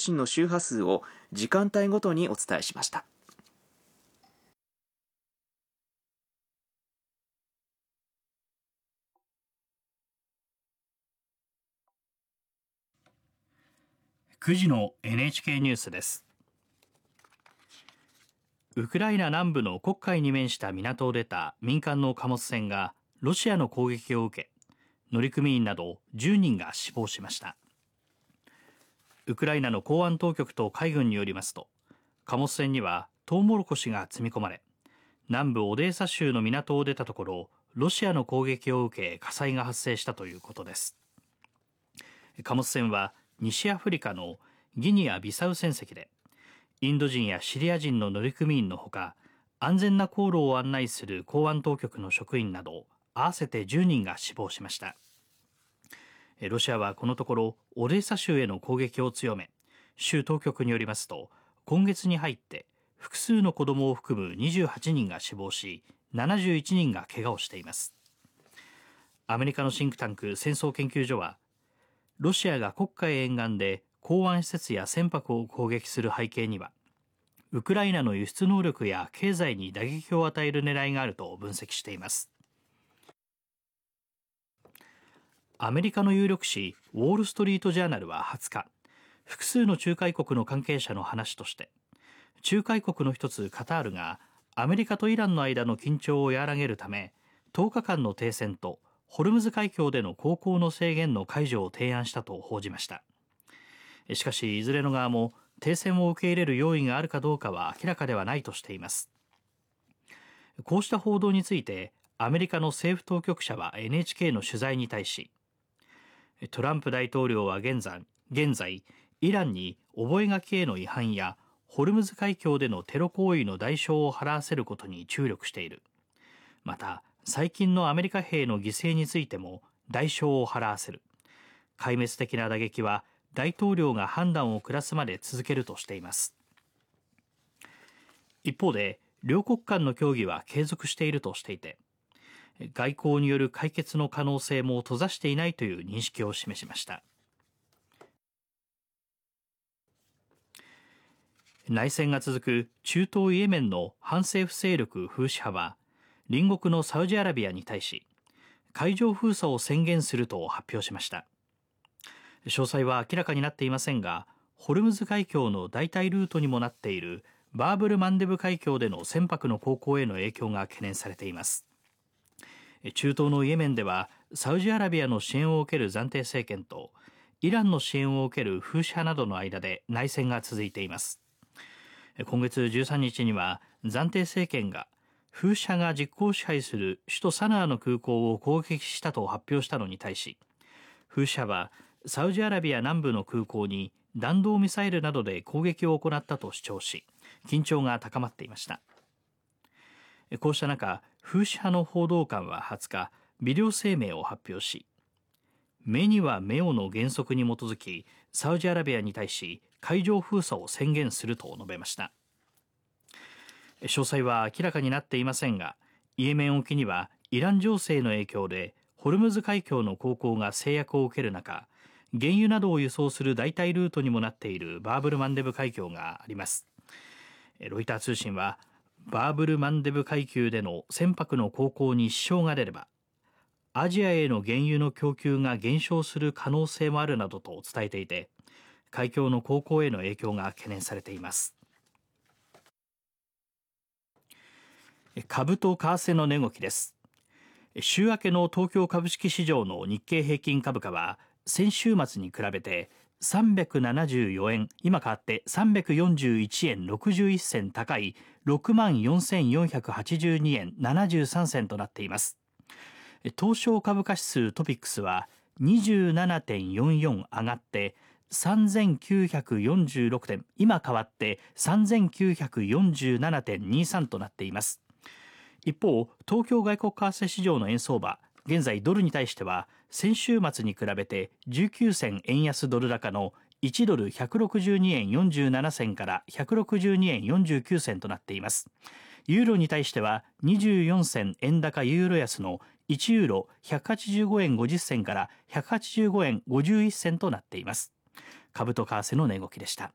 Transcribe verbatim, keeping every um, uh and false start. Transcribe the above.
信の周波数を時間帯ごとにお伝えしました。 くじの エヌエイチケー ニュースです。ウクライナ南部の黒海に面した港を出た民間の貨物船がロシアの攻撃を受け、乗組員などじゅうにんが死亡しました。ウクライナの港湾当局と海軍によりますと、貨物船にはトウモロコシが積み込まれ、南部オデーサ州の港を出たところ、ロシアの攻撃を受け火災が発生したということです。貨物船は西アフリカのギニア・ビサウ船籍で、インド人やシリア人の乗組員のほか、安全な航路を案内する港湾当局の職員など合わせてじゅうにんが死亡しました。ロシアはこのところオデーサ州への攻撃を強め、州当局によりますと、今月に入って複数の子供を含むにじゅうはちにんが死亡し、ななじゅういちにんが怪我をしています。アメリカのシンクタンク戦争研究所は、ロシアが黒海沿岸で港湾施設や船舶を攻撃する背景には、ウクライナの輸出能力や経済に打撃を与える狙いがあると分析しています。アメリカの有力紙ウォール・ストリート・ジャーナルははつか、複数の仲介国の関係者の話として、仲介国の一つカタールがアメリカとイランの間の緊張を和らげるため、とおかかんの停戦とホルムズ海峡での航行の制限の解除を提案したと報じました。しかしいずれの側も停戦を受け入れる用意があるかどうかは明らかではないとしています。こうした報道についてアメリカの政府当局者は エヌエイチケー の取材に対し、トランプ大統領は現在、現在イランに覚書への違反やホルムズ海峡でのテロ行為の代償を払わせることに注力している。また最近のアメリカ兵の犠牲についても代償を払わせる。壊滅的な打撃は大統領が判断を下すまで続けるとしています。一方で両国間の協議は継続しているとしていて、外交による解決の可能性も閉ざしていないという認識を示しました。内戦が続く中東イエメンの反政府勢力フーシ派は、隣国のサウジアラビアに対し海上封鎖を宣言すると発表しました。詳細は明らかになっていませんが、ホルムズ海峡の代替ルートにもなっているバーブルマンデブ海峡での船舶の航行への影響が懸念されています。中東のイエメンではサウジアラビアの支援を受ける暫定政権とイランの支援を受けるフーシ派などの間で内戦が続いています。今月じゅうさんにちには暫定政権がフーシ派が実効支配する首都サヌアの空港を攻撃したと発表したのに対し、フーシ派はサウジアラビア南部の空港に弾道ミサイルなどで攻撃を行ったと主張し、緊張が高まっていました。こうした中、フーシ派の報道官ははつか、ビデオ声明を発表し、目には目をの原則に基づき、サウジアラビアに対し海上封鎖を宣言すると述べました。詳細は明らかになっていませんが、イエメン沖にはイラン情勢の影響でホルムズ海峡の航行が制約を受ける中、原油などを輸送する代替ルートにもなっているバーブルマンデブ海峡があります。ロイター通信は、バーブルマンデブ海峡での船舶の航行に支障が出れば、アジアへの原油の供給が減少する可能性もあるなどと伝えていて、海峡の航行への影響が懸念されています。株と為替の値動きです。週明けの東京株式市場の日経平均株価は先週末に比べてさんびゃくななじゅうよえん、今変わってさんびゃくよんじゅういちえんろくじゅういっせん高い ろくまんよんせんよんひゃくはちじゅうにえんななじゅうさんせんとなっています。東証株価指数トピックスは にじゅうななてんよんよん 上がってさんぜんきゅうひゃくよんじゅうろくてん、今変わってさんぜんきゅうひゃくよんじゅうななてんにさんとなっています。一方、東京外国為替市場の円相場、現在ドルに対しては先週末に比べてじゅうきゅうせん円安ドル高のいちドルひゃくろくじゅうにえんよんじゅうななせんからひゃくろくじゅうにえんよんじゅうきゅうせんとなっています。ユーロに対してはにじゅうよんせん円高ユーロ安のいちユーロひゃくはちじゅうごえんごじゅっせんからひゃくはちじゅうごえんごじゅういっせんとなっています。株と為替の値動きでした。